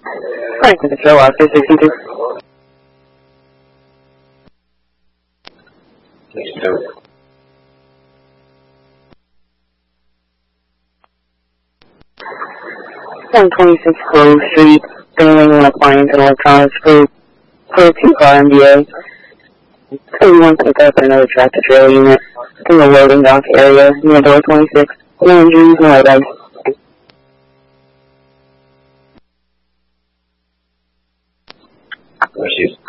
Frank with the show office, 62. 62. 126 Grove Street, Failing on Appliance and Electronics for 2-car MBA. 31 pickup and another tractor trailer unit in the loading dock area near door 26. No injuries, no items. Receive.